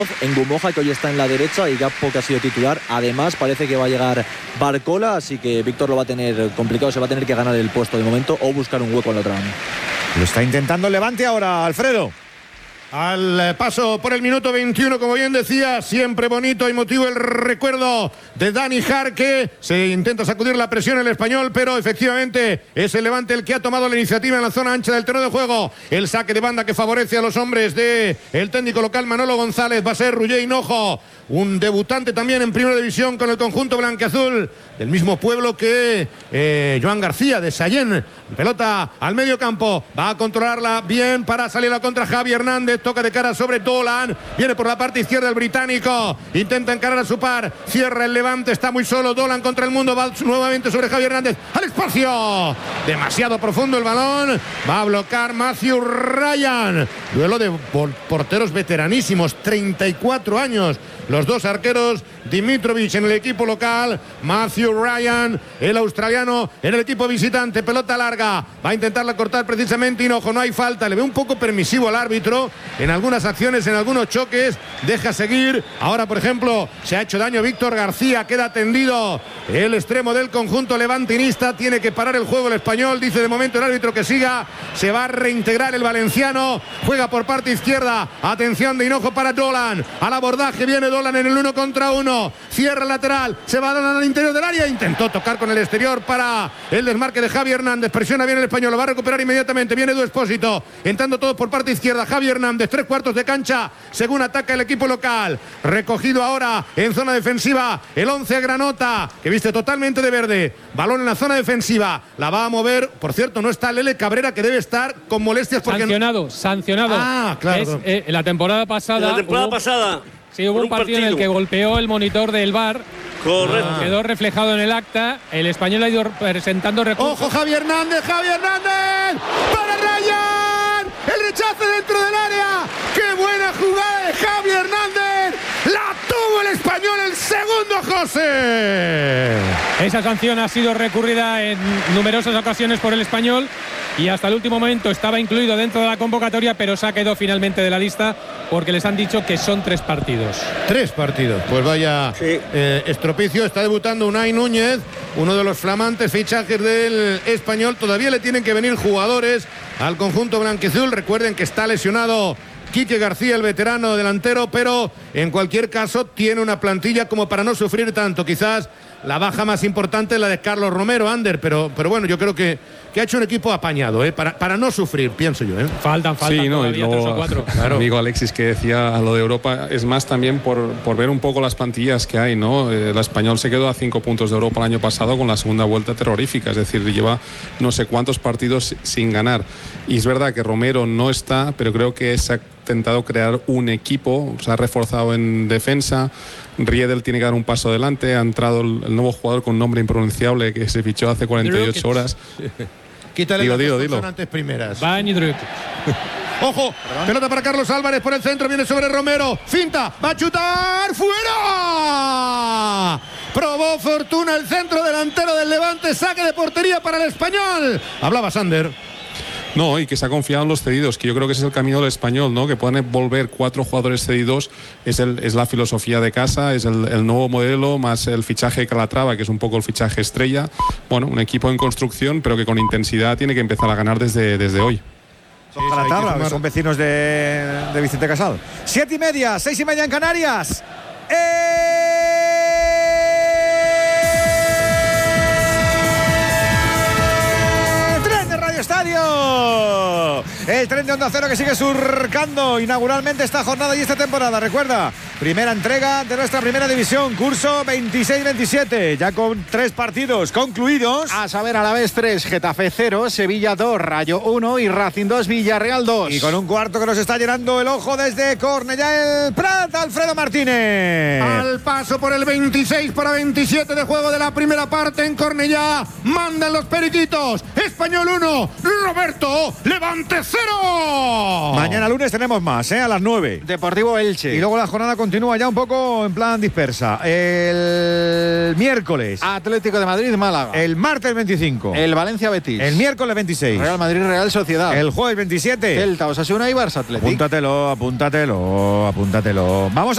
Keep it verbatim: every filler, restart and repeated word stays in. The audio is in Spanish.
en Gumoja, que hoy está en la derecha, y Gakpo, que ha sido titular. Además parece que va a llegar Barcola, así que Víctor lo va a tener complicado, se va a tener que ganar el puesto de momento o buscar un hueco en la otra banda. Lo está intentando el Levante ahora, Alfredo. Al paso por el minuto veintiuno, como bien decía, siempre bonito y emotivo el recuerdo de Dani Jarque. Se intenta sacudir la presión el español, pero efectivamente es el Levante el que ha tomado la iniciativa en la zona ancha del terreno de juego. El saque de banda que favorece a los hombres de el técnico local Manolo González. Va a ser Ruller Hinojo, un debutante también en primera división con el conjunto blanquiazul, del mismo pueblo que eh, Joan García de Sallén. Pelota al medio campo, va a controlarla bien para salir a la contra Javi Hernández. Toca de cara sobre Dolan, viene por la parte izquierda el británico, intenta encarar a su par, cierra el Levante, está muy solo Dolan contra el mundo, va nuevamente sobre Javi Hernández, al espacio, demasiado profundo el balón, va a bloquear Matthew Ryan. Duelo de porteros veteranísimos, treinta y cuatro años, los dos arqueros. Dimitrovic en el equipo local, Matthew Ryan, el australiano, en el equipo visitante. Pelota larga, va a intentarla cortar precisamente Hinojo, no hay falta, le ve un poco permisivo al árbitro en algunas acciones, en algunos choques, deja seguir. Ahora, por ejemplo, se ha hecho daño Víctor García, queda tendido el extremo del conjunto levantinista, tiene que parar el juego el español, dice de momento el árbitro que siga, se va a reintegrar el valenciano, juega por parte izquierda, atención de Hinojo para Dolan, al abordaje viene Dolan en el uno contra uno, cierra el lateral, se va a dar al interior del área, intentó tocar con el exterior para el desmarque de Javi Hernández, presiona bien el español, lo va a recuperar inmediatamente, viene Du Espósito, entrando todos por parte izquierda, Javi Hernández, tres cuartos de cancha, según ataca el equipo local, recogido ahora en zona defensiva, el once Granota, que viste totalmente de verde, balón en la zona defensiva, la va a mover, por cierto no está Lele Cabrera, que debe estar con molestias porque... Sancionado, sancionado. Ah, claro. Es, eh, la temporada pasada... La temporada hubo... pasada... Sí, hubo un, un partido, partido en el que golpeó el monitor del V A R. Correcto. Ah. Quedó reflejado en el acta. El español ha ido presentando recursos. ¡Ojo, Javi Hernández! ¡Javi Hernández! ¡Para Ryan! ¡El rechace dentro del área! ¡Qué buena jugada de Javi Hernández! ¡La tuvo el español, el segundo José! Esa sanción ha sido recurrida en numerosas ocasiones por el español y hasta el último momento estaba incluido dentro de la convocatoria, pero se ha quedado finalmente de la lista porque les han dicho que son tres partidos. Tres partidos, pues vaya sí. eh, estropicio. Está debutando Unai Núñez, uno de los flamantes fichajes del español. Todavía le tienen que venir jugadores al conjunto blanquiazul. Recuerden que está lesionado Quique García, el veterano delantero, pero en cualquier caso tiene una plantilla como para no sufrir tanto. Quizás la baja más importante es la de Carlos Romero, Ander, pero, pero bueno, yo creo que, que ha hecho un equipo apañado, ¿eh? para, para no sufrir, pienso yo. ¿eh? Faltan, faltan sí, no, todavía luego, tres o cuatro. Claro. Amigo Alexis que decía lo de Europa, es más también por, por ver un poco las plantillas que hay, ¿no? El español se quedó a cinco puntos de Europa el año pasado con la segunda vuelta terrorífica, es decir, lleva no sé cuántos partidos sin ganar. Y es verdad que Romero no está, pero creo que se ha intentado crear un equipo, se ha reforzado en defensa. Riedel tiene que dar un paso adelante, ha entrado el, el nuevo jugador con un nombre impronunciable que se fichó hace cuarenta y ocho horas. Quítale digo, las digo, consonantes primeras. Van y Druk. Ojo, ¿Perdón? Pelota para Carlos Álvarez por el centro, viene sobre Romero, finta, va a chutar, ¡fuera! Probó fortuna el centro delantero del Levante, saque de portería para el español. Hablaba Sander. No, y que se ha confiado en los cedidos, que yo creo que ese es el camino del español, ¿no? Que puedan volver cuatro jugadores cedidos, es, el, es la filosofía de casa, es el, el nuevo modelo, más el fichaje Calatrava, que es un poco el fichaje estrella. Bueno, un equipo en construcción, pero que con intensidad tiene que empezar a ganar desde, desde hoy. Son Calatrava, que son vecinos de, de Vicente Casal. Siete y media, seis y media en Canarias. ¡Eh! Estadio, el tren de Onda Cero que sigue surcando inauguralmente esta jornada y esta temporada. Recuerda, primera entrega de nuestra primera división, curso veintiséis veintisiete, ya con tres partidos concluidos. A saber, Alavés tres, Getafe cero, Sevilla dos, Rayo uno y Racing dos, Villarreal dos. Y con un cuarto que nos está llenando el ojo desde Cornellá el Prat, Alfredo Martínez. Al paso por el veintiséis para veintisiete de juego de la primera parte en Cornellá, mandan los periquitos. Español uno, Roberto, Levante cero. Mañana lunes tenemos más, ¿eh? A las nueve. Deportivo Elche. Y luego la jornada continúa ya un poco en plan dispersa. El miércoles Atlético de Madrid, Málaga. El martes veinticinco. El Valencia Betis. El miércoles veintiséis. Real Madrid, Real Sociedad. El jueves veintisiete. Celta, Osasuna y Barça Atlético. Apúntatelo, apúntatelo, apúntatelo. Vamos a